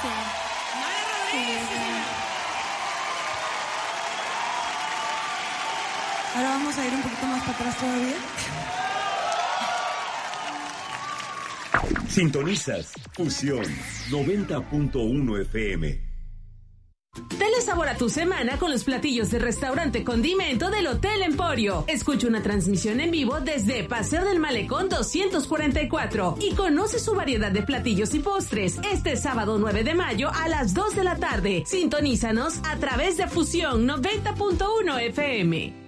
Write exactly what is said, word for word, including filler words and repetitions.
Sí. Sí, sí. Ahora vamos a ir un poquito más para atrás todavía. Sintonizas Fusión noventa punto uno F M. Dale sabor a tu semana con los platillos de restaurante Condimento del Hotel Emporio. Escucha una transmisión en vivo desde Paseo del Malecón doscientos cuarenta y cuatro y conoce su variedad de platillos y postres este sábado nueve de mayo a las dos de la tarde. Sintonízanos a través de Fusión noventa punto uno F M.